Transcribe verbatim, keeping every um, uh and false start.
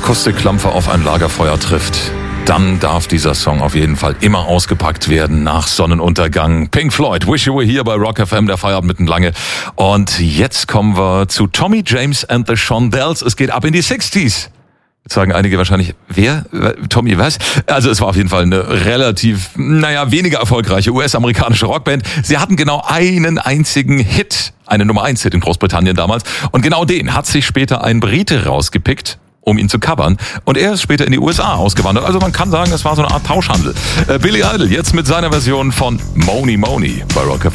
Akustiklampe auf ein Lagerfeuer trifft, dann darf dieser Song auf jeden Fall immer ausgepackt werden nach Sonnenuntergang. Pink Floyd, Wish You Were Here bei Rock F M, der Feierabend mitten lange. Und jetzt kommen wir zu Tommy James and the Shondells. Es geht ab in die sechziger. Jetzt sagen einige wahrscheinlich, wer? Tommy was? Also es war auf jeden Fall eine relativ, naja, weniger erfolgreiche U S-amerikanische Rockband. Sie hatten genau einen einzigen Hit, eine Nummer eins Hit in Großbritannien damals. Und genau den hat sich später ein Brite rausgepickt, um ihn zu covern. Und er ist später in die U S A ausgewandert. Also man kann sagen, es war so eine Art Tauschhandel. Äh, Billy Idol jetzt mit seiner Version von Money Money bei Rock F M.